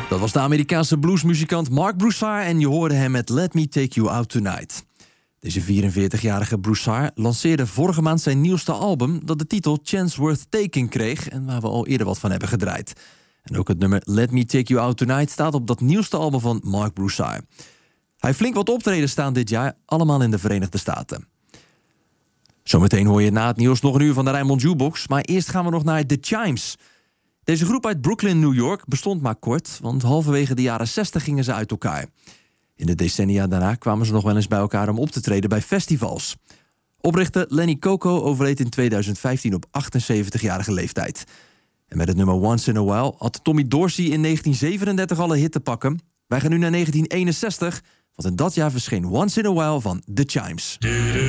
Dat was de Amerikaanse bluesmuzikant Mark Broussard en je hoorde hem met Let Me Take You Out Tonight. Deze 44-jarige Broussard lanceerde vorige maand zijn nieuwste album dat de titel Chance Worth Taking kreeg en waar we al eerder wat van hebben gedraaid. En ook het nummer Let Me Take You Out Tonight staat op dat nieuwste album van Mark Broussard. Hij heeft flink wat optreden staan dit jaar, allemaal in de Verenigde Staten. Zometeen hoor je na het nieuws nog een uur van de Rijnmond Jukebox, maar eerst gaan we nog naar The Chimes. Deze groep uit Brooklyn, New York bestond maar kort, want halverwege de jaren 60 gingen ze uit elkaar. In de decennia daarna kwamen ze nog wel eens bij elkaar om op te treden bij festivals. Oprichter Lenny Coco overleed in 2015 op 78-jarige leeftijd. En met het nummer Once in a While had Tommy Dorsey in 1937 al een hit te pakken. Wij gaan nu naar 1961, want in dat jaar verscheen Once in a While van The Chimes.